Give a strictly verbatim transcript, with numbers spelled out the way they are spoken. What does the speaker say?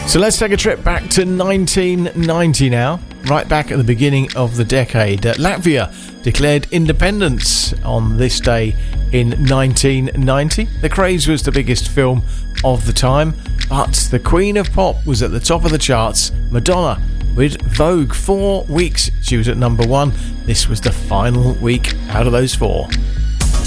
So let's take a trip back to nineteen ninety now. Right back at the beginning of the decade, uh, Latvia declared independence on this day in nineteen ninety. The Craze was the biggest film of the time, but the Queen of Pop was at the top of the charts, Madonna, with Vogue. Four weeks she was at number one. This was the final week out of those four.